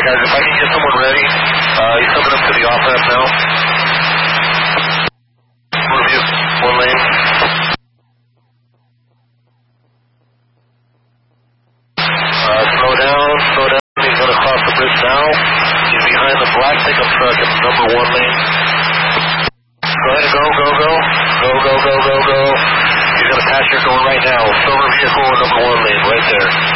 guys, if I can get someone ready, he's coming up to the off-ramp now. Review, 1 lane. Slow down. He's going to cross the bridge now. He's behind the black pickup truck in number 1 lane. Go ahead and go. He's going to pass your door right now. Silver vehicle in number 1 lane, right there.